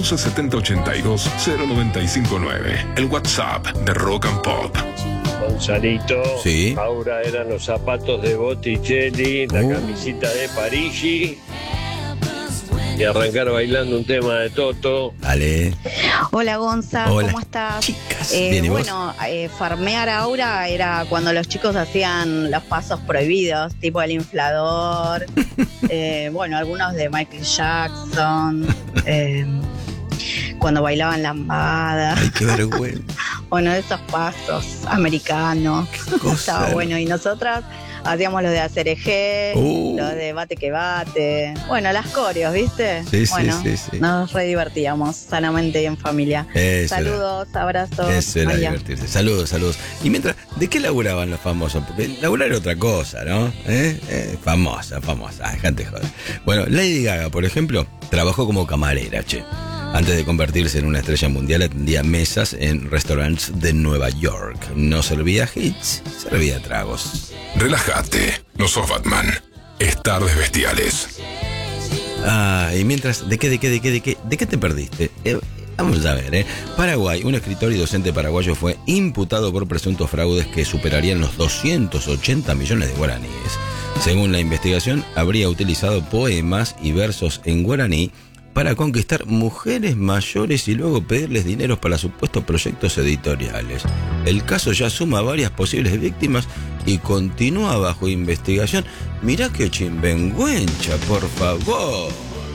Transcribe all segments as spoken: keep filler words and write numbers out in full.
once setenta ochenta y dos cero noventa y cinco nueve. El WhatsApp de Rock and Pop. Gonzalito, sí. Aura eran los zapatos de Botticelli, la uh. camisita de Parigi. Y arrancar bailando un tema de Toto. Dale. Hola Gonza, Hola, ¿cómo estás? Chicas, eh, bien, ¿y vos? Bueno, eh, farmear ahora era cuando los chicos hacían los pasos prohibidos, tipo el inflador, eh, bueno, algunos de Michael Jackson, eh, cuando bailaban lambada. Ay, qué vergüenza. Bueno, esos pasos americanos. Cosa, Estaba ¿no? bueno, y nosotras hacíamos los de hacer eje, Uh. los de bate que bate. Bueno, las coreos, ¿viste? Sí, sí, bueno, sí, sí. nos re divertíamos sanamente y en familia. Eso era. Saludos, abrazos. Eso era María. divertirse. Saludos, saludos. Y mientras, ¿de qué laburaban los famosos? Porque laburar era otra cosa, ¿no? ¿Eh? Eh, famosa, famosa. Dejate joder. Bueno, Lady Gaga, por ejemplo, trabajó como camarera, che. Antes de convertirse en una estrella mundial, atendía mesas en restaurantes de Nueva York. No servía hits, servía tragos. Relájate, no sos Batman. Es Tardes Bestiales. Ah, y mientras, ¿de qué, de qué, de qué, de qué, de qué te perdiste? Eh, vamos a ver, ¿eh? Paraguay, un escritor y docente paraguayo fue imputado por presuntos fraudes que superarían los doscientos ochenta millones de guaraníes. Según la investigación, habría utilizado poemas y versos en guaraní para conquistar mujeres mayores y luego pedirles dinero para supuestos proyectos editoriales. El caso ya suma varias posibles víctimas y continúa bajo investigación. Mirá qué chimbenguencha, por favor.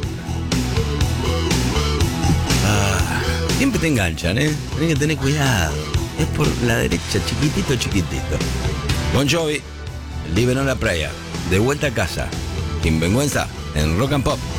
Ah, siempre te enganchan, ¿eh? Tenés que tener cuidado. Es por la derecha, chiquitito, chiquitito. Bon Jovi, Living on la Praia. De vuelta a casa. Chimbenguenza en Rock and Pop.